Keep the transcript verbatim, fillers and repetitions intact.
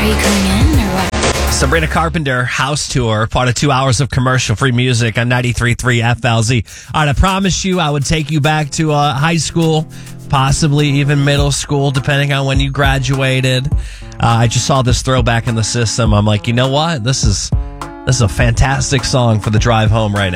you coming in or what? Sabrina Carpenter house tour, part of two hours of commercial-free music on ninety-three point three F L Z. All right, I promised you I would take you back to uh, high school, possibly even middle school, depending on when you graduated. Uh, I just saw this throwback in the system. I'm like, you know what? This is this is a fantastic song for the drive home right now.